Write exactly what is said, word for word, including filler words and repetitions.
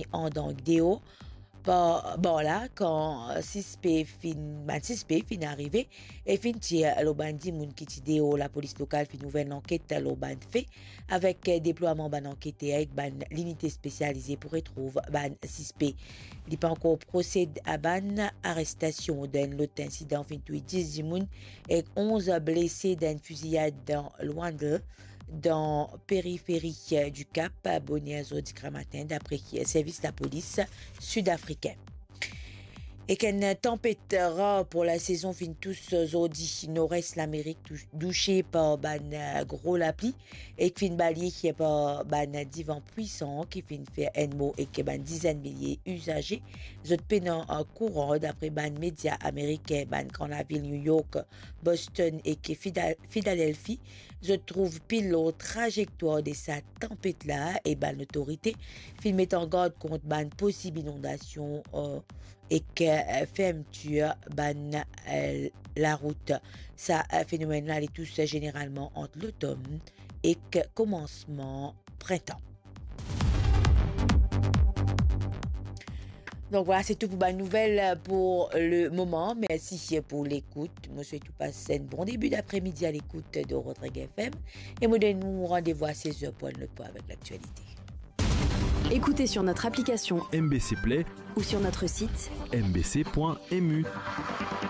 en dans vidéo. Bon là, quand six P fin, ben six P fin arrivé, et fin tire l'obandi moun qui tidéo la police locale fin nouvelle enquête l'oband fait avec déploiement ban enquête avec ban l'unité spécialisée pour retrouver ban six P. Il pas encore procède à ban arrestation d'un lot incident fin tout dix moun et onze blessés d'une fusillade dans Luanda dans périphérie du Cap, abonné à Zodi matin d'après service de la police sud-africain. Et qu'une tempête rare pour la saison fin tous Zodi nord-est l'Amérique touché par ban gros lapli et qui fin balayé par ban divan puissant qui fin faire un mot et qui ban dizaines de milliers usagers zot pénant en courant d'après ban médias américains ban quand la ville New York, Boston et qui Philadelphie je trouve pile au trajectoire de sa tempête là et ban l'autorité fin met en garde contre ban possible inondation euh, et que euh, fermeture ban euh, la route. Ça euh, phénomène là est tous euh, généralement entre l'automne et que commencement printemps. Donc voilà, c'est tout pour ma nouvelle pour le moment. Merci pour l'écoute. Je souhaite tout passer un bon début d'après-midi à l'écoute de Rodrigue F M. Et moi, donne rendez-vous à seize heures pour le point avec l'actualité. Écoutez sur notre application M B C Play ou sur notre site m b c point m u.